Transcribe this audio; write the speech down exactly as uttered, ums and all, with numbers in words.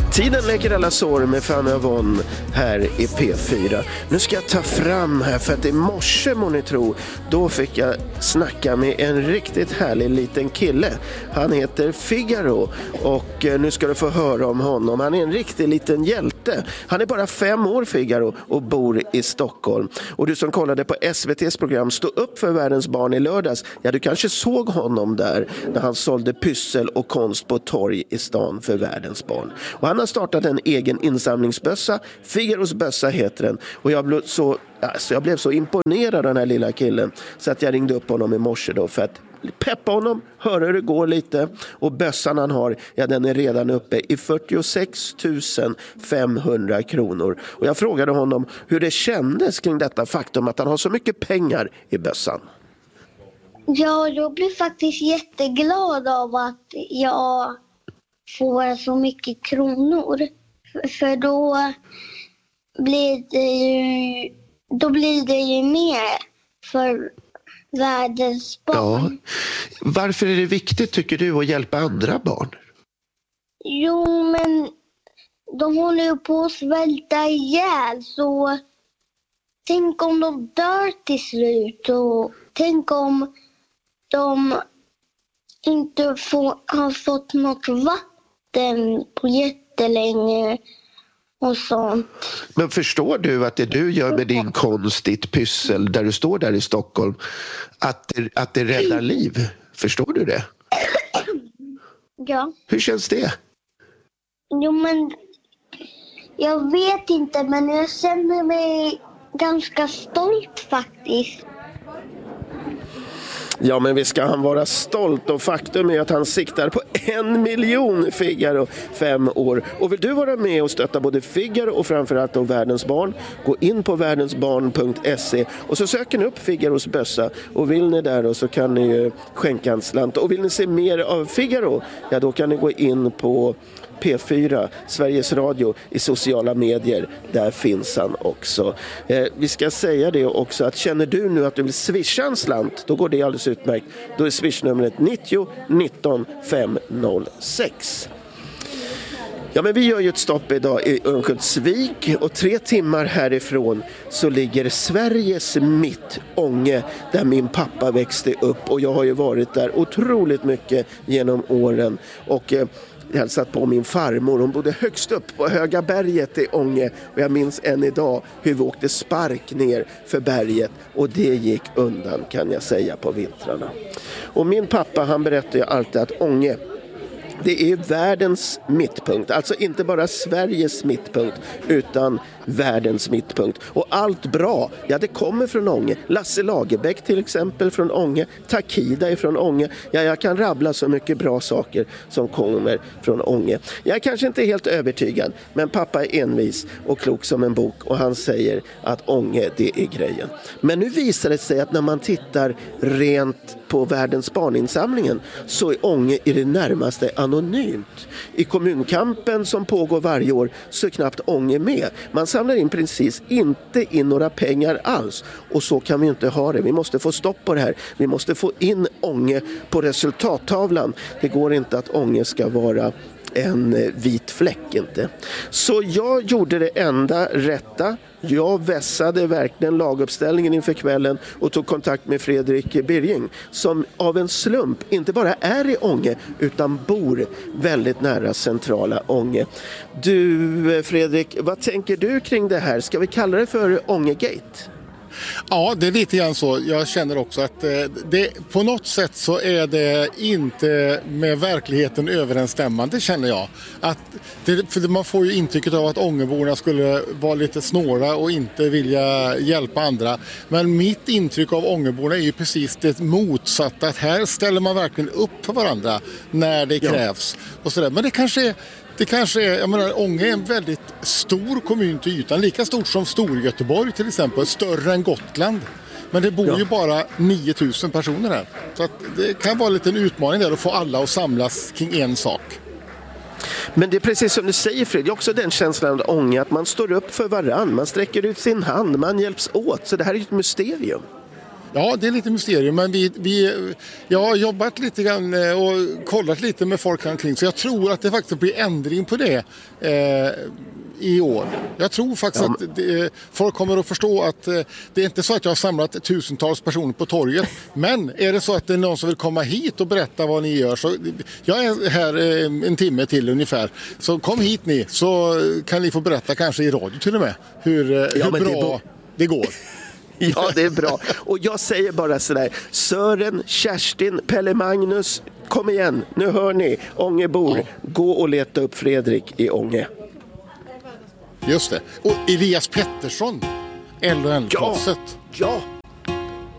Tiden läker alla sår med Fanny Avon här i P fyra. Nu ska jag ta fram här för att i morse, må ni tro, då fick jag snacka med en riktigt härlig liten kille. Han heter Figaro och nu ska du få höra om honom. Han är en riktig liten hjälte. Han är bara fem år, Figaro, och bor i Stockholm. Och du som kollade på S V T:s program Stå upp för världens barn i lördags, ja, du kanske såg honom där när han sålde pyssel och konst på torg i stan för världens barn. Och han har startat en egen insamlingsbössa. Figaros bössa heter den. Och jag blev så, alltså jag blev så imponerad av den här lilla killen så att jag ringde upp honom i morse då för att peppa honom, höra hur det går lite. Och bössan han har, ja, den är redan uppe i fyrtiosex tusen femhundra kronor. Och jag frågade honom hur det kändes kring detta faktum att han har så mycket pengar i bössan. Ja, jag blev faktiskt jätteglad av att jag får så mycket kronor. För då blir det ju, då blir det ju mer för världens barn. Ja. Varför är det viktigt, tycker du, att hjälpa andra barn? Jo, men de håller ju på att svälta ihjäl, så tänk om de dör till slut och tänk om de inte får, har fått något vatten på jättelänge och sånt. Men förstår du att det du gör med din konst, ditt pyssel, där du står där i Stockholm, att det, att det räddar liv? Förstår du det? Ja. Hur känns det? Jo, men jag vet inte, men jag känner mig ganska stolt faktiskt. Ja, men vi ska han vara stolt, och faktum är att han siktar på en miljon Figaro, fem år. Och vill du vara med och stötta både Figaro och framförallt då Världens barn, gå in på världensbarn punkt se och så söker ni upp Figaros bössa, och vill ni där då så kan ni ju skänka en slant. Och vill ni se mer av Figaro, ja då kan ni gå in på P fyra, Sveriges Radio, i sociala medier. Där finns han också. Eh, vi ska säga det också att känner du nu att du vill swisha en slant, då går det alldeles utmärkt. Då är swishnumret nittio nitton femhundrasex. Ja, men vi gör ju ett stopp idag i Örnsköldsvik, och tre timmar härifrån så ligger Sveriges mitt, Ånge, där min pappa växte upp, och jag har ju varit där otroligt mycket genom åren och eh, hälsat på min farmor. Hon bodde högst upp på Höga berget i Ånge, och jag minns än idag hur vi åkte spark ner för berget, och det gick undan, kan jag säga, på vintrarna. Och min pappa, han berättade ju alltid att Ånge, det är världens mittpunkt, alltså inte bara Sveriges mittpunkt utan världens mittpunkt. Och allt bra, ja, det kommer från Ånge. Lasse Lagerbäck till exempel från Ånge, Takida är från Ånge. Ja, jag kan rabbla så mycket bra saker som kommer från Ånge. Jag är kanske inte helt övertygad, men pappa är envis och klok som en bok, och han säger att Ånge, det är grejen. Men nu visar det sig att när man tittar rent på Världens barninsamlingen så är Ånge i det närmaste anonymt. I kommunkampen som pågår varje år så är knappt Ånge med. Man samlar in precis inte in några pengar alls, och så kan vi inte ha det. Vi måste få stopp på det här. Vi måste få in Ånge på resultattavlan. Det går inte att Ånge ska vara en vit fläck, inte. Så jag gjorde det enda rätta. Jag vässade verkligen laguppställningen inför kvällen och tog kontakt med Fredrik Birging, som av en slump inte bara är i Ånge utan bor väldigt nära centrala Ånge. Du, Fredrik, vad tänker du kring det här? Ska vi kalla det för Ångegate? Ja, det är lite grann så. Jag känner också att det, på något sätt så är det inte med verkligheten överensstämmande, känner jag. Att det, för man får ju intrycket av att ångeborna skulle vara lite snåra och inte vilja hjälpa andra. Men mitt intryck av ångeborna är ju precis det motsatta. Att här ställer man verkligen upp för varandra när det krävs. Ja. Och sådär. Men det kanske är Det kanske är, jag menar, Ånge är en väldigt stor kommun till ytan, lika stort som Storgöteborg till exempel, större än Gotland. Men det bor ja. ju bara nio tusen personer här. Så att det kan vara lite en utmaning där att få alla att samlas kring en sak. Men det är precis som du säger, Fred, det är också den känslan av Ånge, att man står upp för varann, man sträcker ut sin hand, man hjälps åt. Så det här är ju ett mysterium. Ja, det är lite mysterium, men vi, vi, jag har jobbat lite grann och kollat lite med folk omkring, så jag tror att det faktiskt blir ändring på det eh, i år. Jag tror faktiskt ja. att det, folk kommer att förstå att eh, det är inte så att jag har samlat tusentals personer på torget, men är det så att det är någon som vill komma hit och berätta vad ni gör, så jag är här eh, en timme till ungefär, så kom hit ni, så kan ni få berätta kanske i radio till och med hur, eh, ja, hur bra det, var... det går. Ja, det är bra. Och jag säger bara sådär, Sören, Kerstin, Pelle Magnus, kom igen, nu hör ni, Ångebor, ja. Gå och leta upp Fredrik i Ånge. Just det. Och Elias Pettersson, L och L-proffset. Ja, ja.